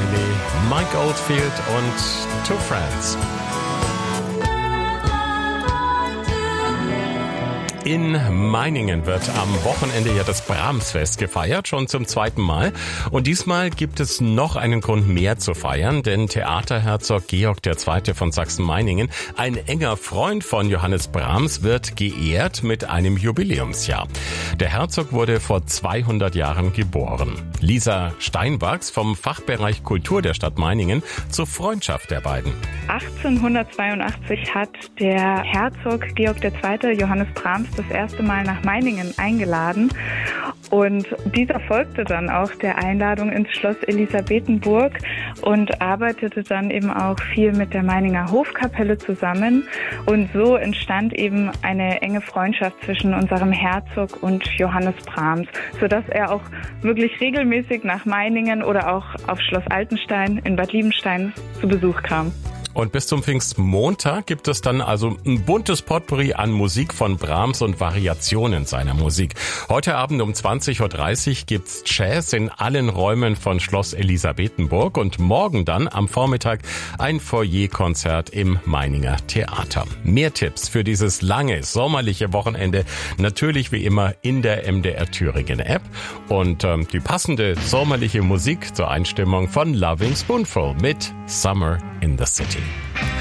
Riley, Mike Oldfield und Two Friends. In Meiningen wird am Wochenende ja das Brahmsfest gefeiert, schon zum zweiten Mal. Und diesmal gibt es noch einen Grund mehr zu feiern, denn Theaterherzog Georg II. Von Sachsen-Meiningen, ein enger Freund von Johannes Brahms, wird geehrt mit einem Jubiläumsjahr. Der Herzog wurde vor 200 Jahren geboren. Lisa Steinwachs vom Fachbereich Kultur der Stadt Meiningen zur Freundschaft der beiden. 1882 hat der Herzog Georg II. Johannes Brahms das erste Mal nach Meiningen eingeladen und dieser folgte dann auch der Einladung ins Schloss Elisabethenburg und arbeitete dann eben auch viel mit der Meininger Hofkapelle zusammen und so entstand eben eine enge Freundschaft zwischen unserem Herzog und Johannes Brahms, sodass er auch wirklich regelmäßig nach Meiningen oder auch auf Schloss Altenstein in Bad Liebenstein zu Besuch kam. Und bis zum Pfingstmontag gibt es dann also ein buntes Potpourri an Musik von Brahms und Variationen seiner Musik. Heute Abend um 20.30 Uhr gibt's Jazz in allen Räumen von Schloss Elisabethenburg und morgen dann am Vormittag ein Foyerkonzert im Meininger Theater. Mehr Tipps für dieses lange sommerliche Wochenende natürlich wie immer in der MDR Thüringen App und die passende sommerliche Musik zur Einstimmung von Loving Spoonful mit Summer in the City.